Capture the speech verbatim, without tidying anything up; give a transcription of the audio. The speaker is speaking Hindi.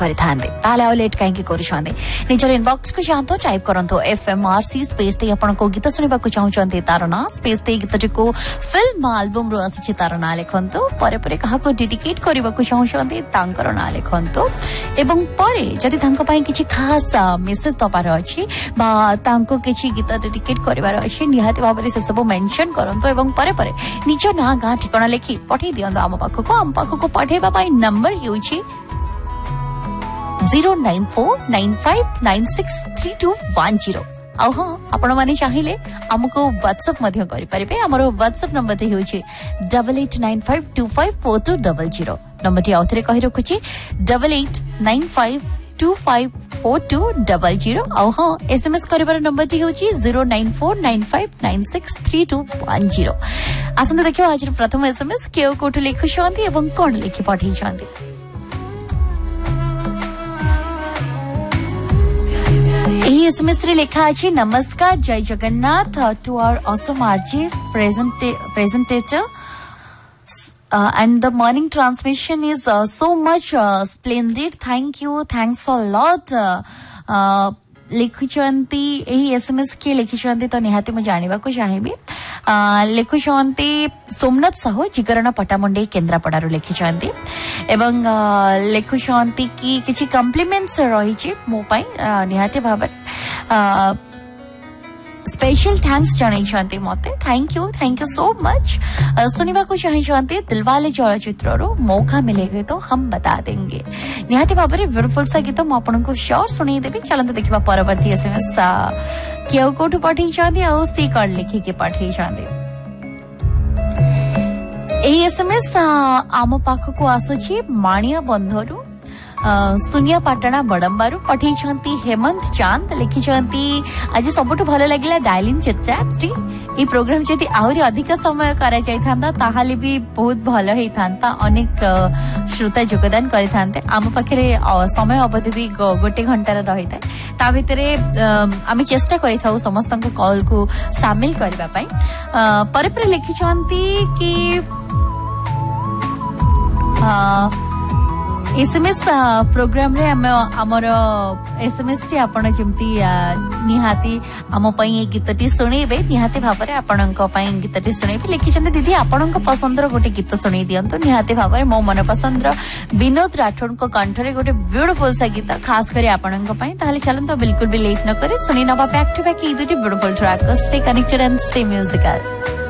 करिथांदे ताले आ लेट काहे करिसंदे निजर इनबॉक्स को जानतो टाइप करंतो एफएमआरसी स्पेस ते आपण को गीत सुनिबा को चाहउचंते तार ना स्पेस ते गीत को फिल्म एल्बम रो असछि तार ना लेखंतो परे परे कहा को डेडिकेट करबा को चाहउचंते तांकर ना लेखंतो एवं परे जदि तांको पई किछि खास मेसेज दबार अछि बा तांको किछि गीत डेडिकेट करबार अछि निहाती भाबरे से सब मेंशन करंतो एवं परे परे निज ना गा ठिकाना लेखि पठै दियंतो आम पाखो को आम पाखो को पठैबा पई number हेउछि zero nine four nine five nine six three two one zero आ हाँ आपण माने चाहिए हमको व्हाट्सएप मध्य करि परिबे हमरो व्हाट्सएप नंबर जे होछि double eight nine five two five four two zero zero number T आउथरे कहि रखुछि double eight nine five two five four two zero zero आ हाँ एसएमएस करबार नंबर टी होछि zero nine four nine five nine six three two one zero आसंत देखियो आज प्रथम एसएमएस केओ कोठ लिखु छथि एवं कोन लिखि पठै छथि एही एसएमएस रे लिखा अछि नमस्कार जय Jagannath to our awesome RJ present presenter and the morning transmission is uh, so much uh, splendid thank you thanks a lot uh, uh, लिखुचंती एही एसएमएस के लिखुचंती तो निहाती मु जानिबा को चाहिबी लिखुचंती सोमनाथ साहू जिगरण पटामुंडे केन्द्रापड़ारू लिखिचंती एवं लिखुचंती कि किछि कॉम्प्लीमेंट्स रही छि मो पई निहाती भाबे स्पेशल थैंक्स जणाई छांती मते thank you thank you so much सुनिबा को चाहि छांती दिलवाले चलचित्र रो मौका मिलेगा तो हम बता देंगे निहाती भाबरे ब्यूटीफुल सा गीत म आपन को श्योर सुनै देबी चलंत देखिबा परवर्ती एसएमएस केउ कोठु पठै छांती आ सी कार्ड लिखि के पठै छांती ए एसएमएस आम पाख को आसुची माणिया बंधरू सुनिया पाटना बड़म्बारू पठै छंती हेमंत चांद लिखि छंती आज सबटु भलो लागिला डायलिंग चैट ई प्रोग्राम जति आउरी अधिक समय करा जाय थांदा ताहाले भी बहुत भलो हेई थांता अनेक श्रोता योगदान करि थांते आम पाखरे समय अवधि भी गोटे घंटा रही थाए ता भितरे आमे चेष्टा करि थाउ समस्त को कॉल को शामिल करबा पई परे परे लिखि छंती कि एसएमएस प्रोग्राम रे हम हमर एसएमएस टी आपण जेमती निहाती हम पई ए गीतटी सुनेबे निहाती भाबरे आपणक पई गीतटी सुनेबे लिखि चंदे दीदी आपणक पसंदर गोटे गीत सुनै दियंतो निहाती भाबरे मो मन पसंदर विनोद राठौड़ को कंठरे गोटे ब्यूटीफुल सा गीत खास करी आपणक पई ताले चलन तो बिल्कुल भी लेट न करे सुनी नबा back to back E दुटी beautiful track stay connected and stay musical